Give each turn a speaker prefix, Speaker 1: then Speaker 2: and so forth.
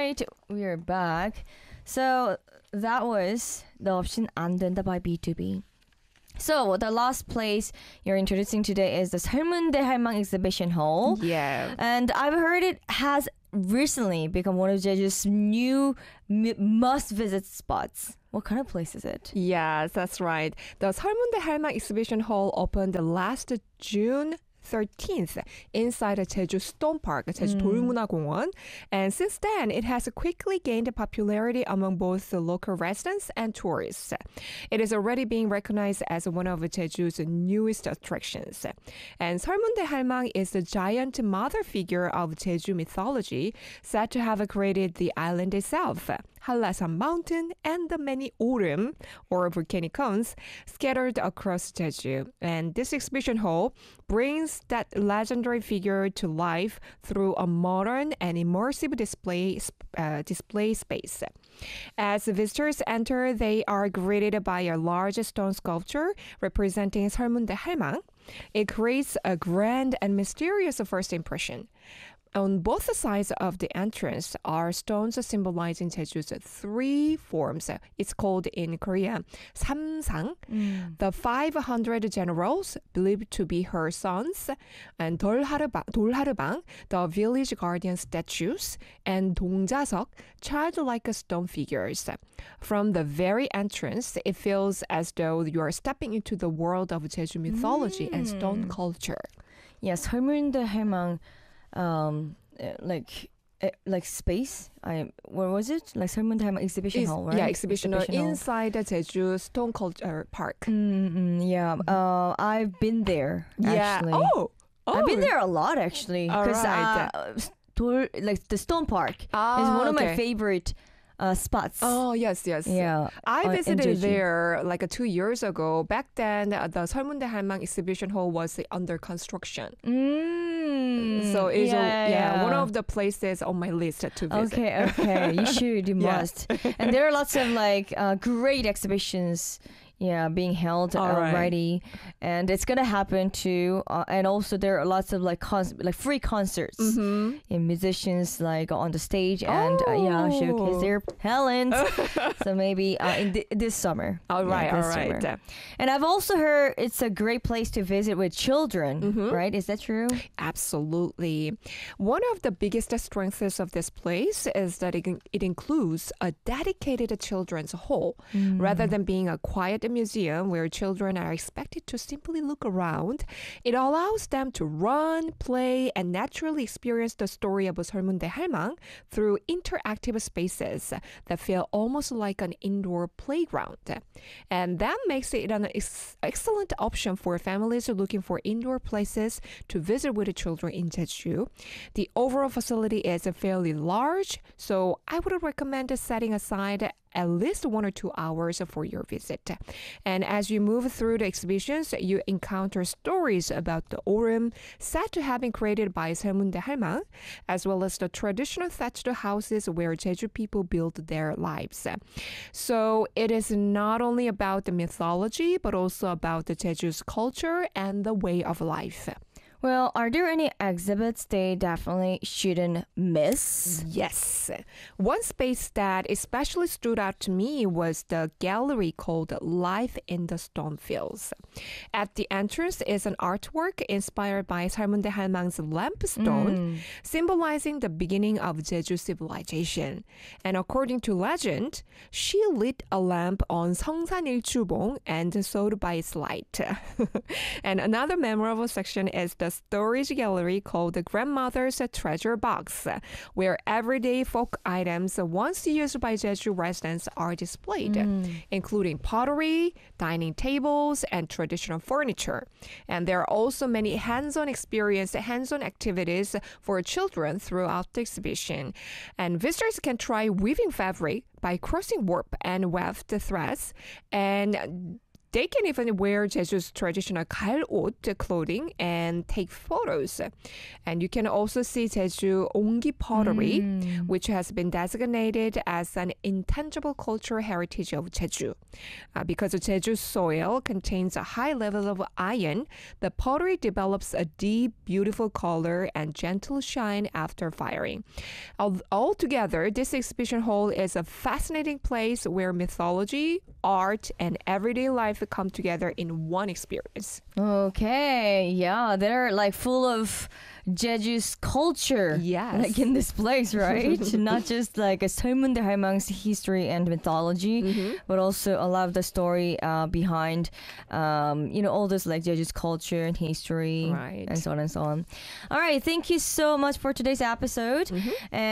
Speaker 1: right, we're back. So that was the option 안 된다 by B2B. So the last place you're introducing today is the 설문대 할망 exhibition hall.
Speaker 2: Yeah.
Speaker 1: And I've heard it has recently become one of Jeju's new must-visit spots. What kind of place is it?
Speaker 2: Yes, that's right. The 설문대 할망 exhibition hall opened last June 13th inside the Jeju Stone Park, Jeju 돌문화공원. And since then, it has quickly gained popularity among both the local residents and tourists. It is already being recognized as one of Jeju's newest attractions. And 설문대 할망 is the giant mother figure of Jeju mythology, said to have created the island itself. Hallasan Mountain and the many orum, or volcanic cones, scattered across Jeju. And this exhibition hall brings that legendary figure to life through a modern and immersive display space. As visitors enter, they are greeted by a large stone sculpture representing 설문대 할망. It creates a grand and mysterious first impression. On both sides of the entrance are stones symbolizing Jeju's three forms. It's called in Korea 삼상. The 500 generals believed to be her sons, and 돌하르방, the village guardian statues, and 동자석, childlike stone figures. From the very entrance, it feels as though you are stepping into the world of Jeju mythology and stone culture.
Speaker 1: Yes, 설문대 할망. Like space. Where was it? Like 설문대 할망 exhibition hall, right?
Speaker 2: Yeah, exhibition hall inside the Jeju Stone Culture Park.
Speaker 1: Yeah, I've been there. Actually.
Speaker 2: Yeah. Oh.
Speaker 1: I've been there a lot actually. Because like the Stone Park is one of my favorite spots.
Speaker 2: Oh, yes.
Speaker 1: Yeah.
Speaker 2: I visited there like 2 years ago. Back then, the 설문대 할망 exhibition hall was under construction. So it's one of the places on my list to visit.
Speaker 1: Okay. You should. You must. And there are lots of like great exhibitions. Yeah, being held already, and it's gonna happen too. And also, there are lots of like free concerts, and musicians like on the stage and showcase their talent. So maybe in this summer.
Speaker 2: All right.
Speaker 1: Summer. And I've also heard it's a great place to visit with children. Right? Is that true?
Speaker 2: Absolutely. One of the biggest strengths of this place is that it includes a dedicated children's hall, rather than being a quiet museum where children are expected to simply look around. It allows them to run, play, and naturally experience the story of 설문대 할망 through interactive spaces that feel almost like an indoor playground. And that makes it an excellent option for families looking for indoor places to visit with the children in Jeju. The overall facility is fairly large, so I would recommend setting aside at least 1 or 2 hours for your visit. And as you move through the exhibitions, you encounter stories about the orum said to have been created by 설문대 할망, as well as the traditional thatched houses where Jeju people build their lives. So it is not only about the mythology, but also about the Jeju's culture and the way of life.
Speaker 1: Well, are there any exhibits they definitely shouldn't miss?
Speaker 2: Yes. One space that especially stood out to me was the gallery called Life in the Stone Fields. At the entrance is an artwork inspired by 설문대 할망's lampstone, symbolizing the beginning of Jeju civilization. And according to legend, she lit a lamp on 성산일주봉 and sold by its light. And another memorable section is the storage gallery called the Grandmother's Treasure Box, where everyday folk items once used by Jeju residents are displayed, including pottery, dining tables, and traditional furniture. And there are also many hands-on activities for children throughout the exhibition. And visitors can try weaving fabric by crossing warp and weft threads, and they can even wear Jeju's traditional 갈옷 clothing and take photos. And you can also see Jeju Onggi pottery, which has been designated as an intangible cultural heritage of Jeju. Because Jeju's soil contains a high level of iron, the pottery develops a deep, beautiful color and gentle shine after firing. Altogether, this exhibition hall is a fascinating place where mythology, art, and everyday life come together in one experience.
Speaker 1: Okay, yeah, they're like full of Jeju's culture.
Speaker 2: Yes.
Speaker 1: Like in this place, right? Not just like a Seulmundae Halmang's history and mythology, but also a lot of the story behind, all this like Jeju's culture and history,
Speaker 2: Right.
Speaker 1: and so on and so on. All right, thank you so much for today's episode. And